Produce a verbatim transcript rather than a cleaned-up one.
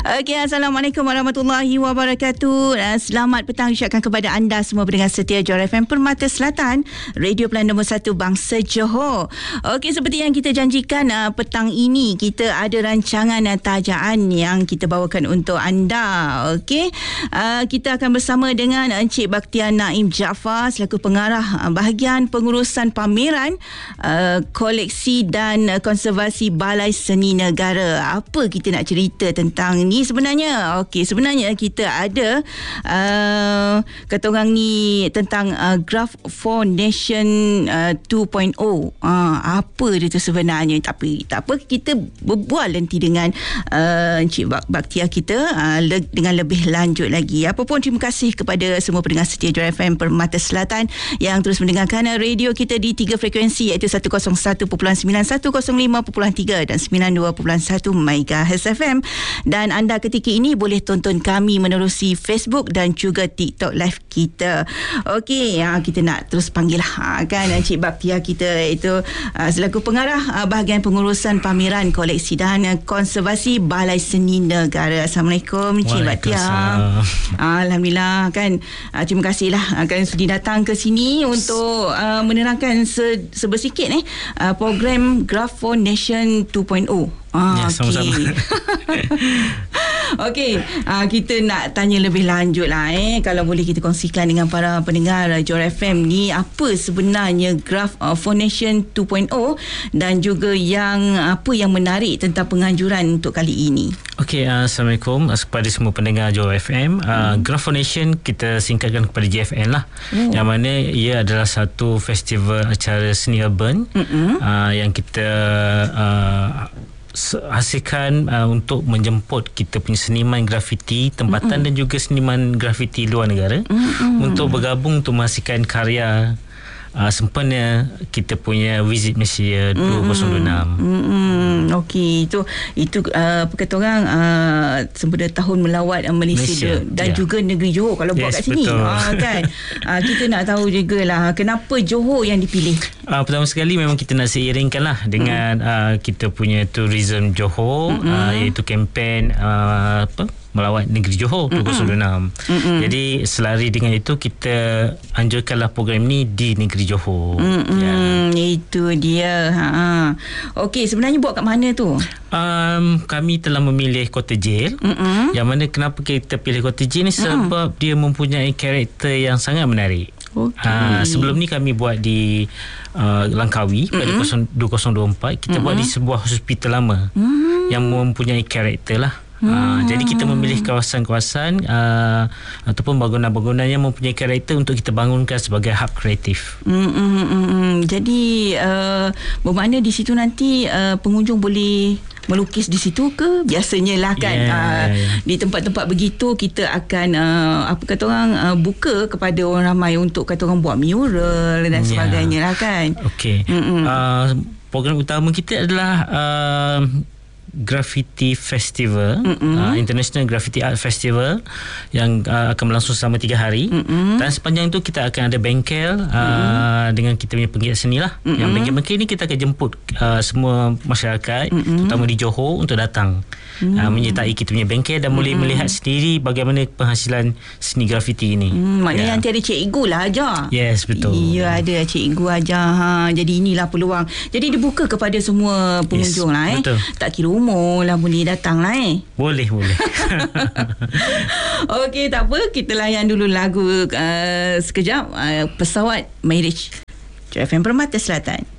Okey, Assalamualaikum warahmatullahi wabarakatuh. Selamat petang ucapkan kepada anda semua pendengar setia Johor F M Permata Selatan, radio pilihan nombor satu bangsa Johor. Okey, seperti yang kita janjikan, uh, petang ini kita ada rancangan uh, tajaan yang kita bawakan untuk anda. Okey, uh, kita akan bersama dengan Encik Bakhtiar Naim Jaafar selaku pengarah uh, bahagian pengurusan pameran uh, koleksi dan uh, konservasi Balai Seni Negara. Apa kita nak cerita tentang ni sebenarnya? Okey, sebenarnya kita ada uh, kata orang ni tentang uh, Graph for Nation uh, dua titik kosong. Uh, apa dia tu sebenarnya? Tapi tak apa, kita berbual nanti dengan uh, Encik Bakhtiar kita uh, le- dengan lebih lanjut lagi. Apapun, terima kasih kepada semua pendengar setia Johor F M Permata Selatan yang terus mendengarkan radio kita di tiga frekuensi, iaitu seratus satu perpuluhan sembilan, seratus lima perpuluhan tiga dan sembilan puluh dua perpuluhan satu megahertz F M. Dan anda ketika ini boleh tonton kami menerusi Facebook dan juga TikTok live kita. Okey, ya, kita nak terus panggil ha, kan Encik Bakhtiar kita, iaitu uh, selaku pengarah uh, bahagian pengurusan pameran koleksi dan uh, konservasi Balai Seni Negara. Assalamualaikum Encik Bakhtiar. Alhamdulillah kan, uh, terima kasihlah uh, kan sudi datang ke sini untuk uh, menerangkan se- sebersikit eh uh, program Graph for Nation dua titik kosong. Ah, ya, sama-sama. Okey. Okey, uh, kita nak tanya lebih lanjut lah eh. Kalau boleh kita kongsikan dengan para pendengar Johor F M ni, apa sebenarnya Graph uh, for Nation dua titik kosong dan juga yang apa yang menarik tentang penganjuran untuk kali ini. Okey, uh, Assalamualaikum kepada semua pendengar Johor F M. Uh, hmm. Graph for Nation kita singkatkan kepada G F N lah. Oh. Yang mana ia adalah satu festival acara seni urban hmm. uh, yang kita uh, hasilkan uh, untuk menjemput kita punya seniman grafiti tempatan mm-mm. dan juga seniman grafiti luar negara mm-mm. untuk bergabung untuk menghasilkan karya uh, sempena kita punya Visit Malaysia dua ribu dua puluh enam. Mm-mm. Okey, itu itu uh, apa kata orang uh, sempena tahun melawat uh, Malaysia, Malaysia dan yeah. juga negeri Johor kalau yes, buat kat sini uh, kan. Uh, kita nak tahu jugalah kenapa Johor yang dipilih. Uh, pertama sekali memang kita nak seiringkan lah dengan mm. uh, kita punya tourism Johor, mm-hmm. uh, iaitu kempen uh, apa melawat negeri Johor dua ribu dua puluh enam. Mm-hmm. Jadi selari dengan itu kita anjurkanlah program ni di negeri Johor. Mm-hmm. Ya. Itu dia. Ha. Okey, sebenarnya buat kat mana tu? Um, kami telah memilih Kota Jil. Mm-hmm. Yang mana kenapa kita pilih Kota Jil ni sebab mm-hmm. dia mempunyai karakter yang sangat menarik. Okay. Uh, sebelum ni kami buat di uh, Langkawi pada mm-hmm. dua ribu dua puluh empat. Kita mm-hmm. buat di sebuah hospital lama mm-hmm. yang mempunyai karakter lah. Hmm. Uh, jadi kita memilih kawasan-kawasan uh, ataupun bangunan-bangunan yang mempunyai karakter untuk kita bangunkan sebagai hub kreatif. Hmm, hmm, hmm, hmm. Jadi uh, bermakna di situ nanti uh, pengunjung boleh melukis di situ ke? Biasanya lah kan yeah, uh, yeah. di tempat-tempat begitu kita akan uh, apa kata orang uh, buka kepada orang ramai untuk kata orang buat mural dan yeah. sebagainya lah kan. Okey. Uh, program utama kita adalah uh, Graffiti Festival, uh, International Graffiti Art Festival yang uh, akan berlangsung selama tiga hari. Mm-mm. Dan sepanjang itu kita akan ada bengkel uh, dengan kita punya penggiat seni lah. Mm-mm. Yang bengkel-bengkel ni kita akan jemput uh, semua masyarakat, Mm-mm. terutama di Johor untuk datang mm. uh, menyertai kita punya bengkel dan Mm-mm. boleh melihat sendiri bagaimana penghasilan seni graffiti ini. Mm, maknanya yeah. nanti ada cikgu lah ajar. Yes, betul. Iya, ada cikgu ajar. Ha, jadi inilah peluang. Jadi dibuka kepada semua pengunjung yes, lah eh. Betul. Tak kira umur lah boleh datang lah eh. Boleh, boleh. Okey, tak apa. Kita layan dulu lagu uh, sekejap. Uh, Pesawat Marriage. Johor F M Permata Selatan.